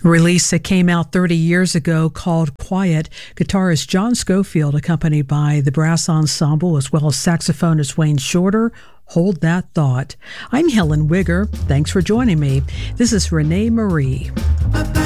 Release that came out 30 years ago called Quiet. Guitarist John Scofield, accompanied by the brass ensemble as well as saxophonist Wayne Shorter. Hold that thought. I'm Helen Wigger. Thanks for joining me. This is Renee Marie.